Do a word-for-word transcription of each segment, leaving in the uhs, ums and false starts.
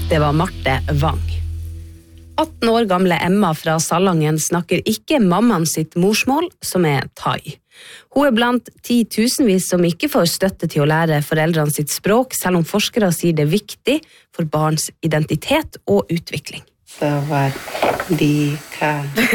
Det var Marte Wang. atten år gamle Emma fra Salangen snakker ikke mammaen sitt morsmål, som er thai. Hun er blant titusenvis som ikke får støtte til å lære foreldrene sitt språk, selv om forskere sier det er viktig for barns identitet og utvikling. Savadika.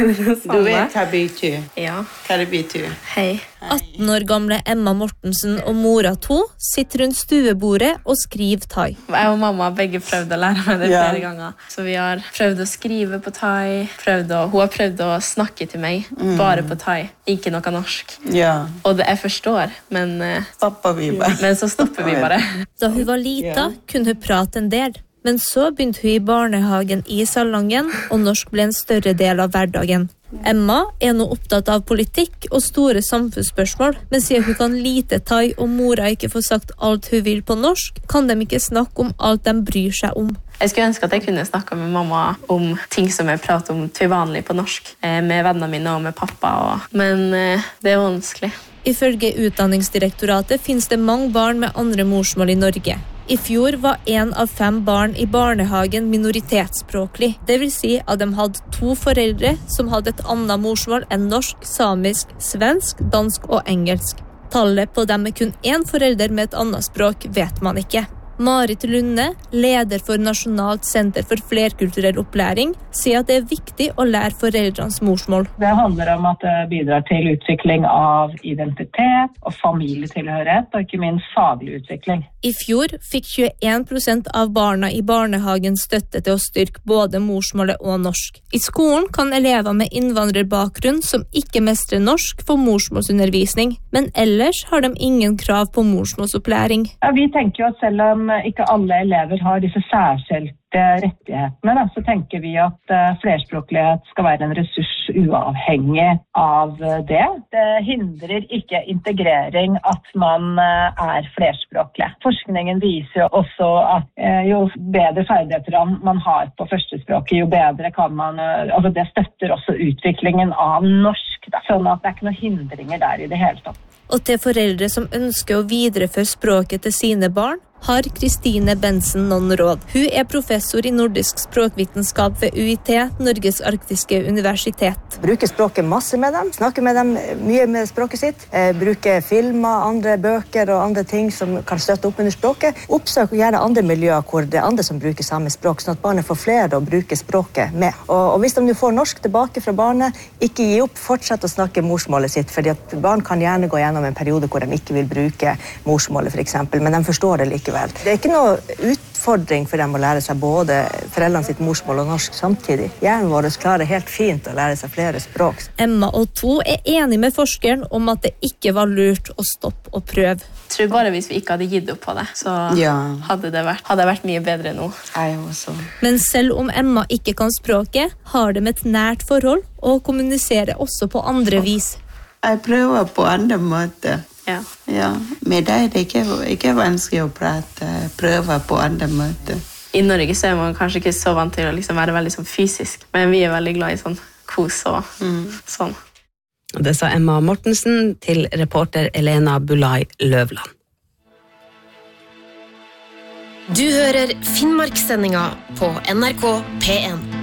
Du vet hva det betyr? Ja. Hva det betyr? Hei. atten år gamle Emma Mortensen og mora to sitter rundt stuebordet og skriver thai. Jeg og mamma har begge prøvd å lære meg det Ja. flere ganger. Så vi har prøvd å skrive på thai, prøvd å, hun har prøvd å snakke til meg, bare på thai, ikke noe norsk. Ja. Og det jeg forstår, men, eh, Stopper vi bare. men så stopper vi bare. Da hun var lita, kunne hun prate en del. Men så begynte hun i barnehagen i Salangen, og norsk ble en større del av hverdagen. Emma er nå opptatt av politikk og store samfunnsspørsmål, men siden hun kan lite thai og mora ikke får sagt alt hun vil på norsk, kan de ikke snakke om alt de bryr seg om. Jeg skulle ønske at jeg kunne snakke med mamma om ting som jeg prater om til vanlig på norsk, eh, med vennene mine og med pappa, og, men eh, det er vanskelig. Ifølge Utdanningsdirektoratet finnes det mange barn med andre morsmål i Norge. I fjor var en av fem barn i barnehagen minoritetsspråklig. Det vil si at de hadde to foreldre som hadde et annet morsmål enn norsk, samisk, svensk, dansk og engelsk. Tallet på dem med kun én forelder med et annet språk vet man ikke. Marit Lunde, leder for Nasjonalt senter for flerkulturell opplæring, sier at det er viktig å lære foreldrenes morsmål. Det handler om at det bidrar til utvikling av identitet og familietilhørighet, og ikke minst faglig utvikling. I fjor fikk tjueen prosent av barna i barnehagen støtte til å styrke både morsmålet og norsk. I skolen kan elever med innvandrerbakgrunn som ikke mestrer norsk få morsmålsundervisning, men ellers har de ingen krav på morsmålsopplæring. Ja, vi tenker jo at selv om ikke alle elever har disse særskilte rettighetene, da, så tenker vi at uh, flerspråklighet skal være en ressurs uavhengig av det. Det hindrer ikke integrering at man uh, er flerspråklig. Forskningen viser jo også at uh, jo bedre ferdigheter man har på førstespråket, jo bedre kan man, uh, altså det støtter også utviklingen av norsk, da, sånn at det er ikke noen hindringer der i det hele tatt. Og til foreldre som ønsker å videreføre språket til sine barn, har Kristine Bensen noen råd. Hun er professor i nordisk språkvitenskap ved U I T, Norges arktiske universitet. Bruker språket masse med dem, snakker med dem mye med språket sitt, eh, bruker filmer, andre bøker og andre ting som kan støtte opp under språket. Oppsøk gjerne andre miljøer hvor det er andre som bruker samme språk, sånn at barnet får flere å bruke språket med. Og, og hvis de får norsk tilbake fra barnet, ikke gi opp, fortsett å snakke morsmålet sitt, fordi at barn kan gjerne gå gjennom en periode hvor de ikke vil bruke morsmålet for eksempel, men de forstår det likevel. Det er ikke noe utfordring for dem å lære seg både foreldrene sitt morsmål og norsk samtidig. Hjernen vår klarer helt fint å lære seg flere språk. Emma og to er enig med forskeren om at det ikke var lurt å stoppe og prøve. Jeg tror bare hvis vi ikke hadde gitt opp på det, så Ja. hadde det vært, hadde det vært mye bedre nå. Jeg også. Men selv om Emma ikke kan språket, har de et nært forhold og kommuniserer også på andre vis. Jeg prøver på andre måter. Ja. Ja, med deg det er ikke, ikke vanskelig å prate, prøve på andre måter. I Norge så er man kanskje ikke så vant til å liksom være veldig sånn fysisk, men vi er veldig glad i sånn kos og Mm. sånn. Det sa Emma Mortensen til reporter Elena Bulai Løvland. Du hører Finnmarkssendinga på N R K P en.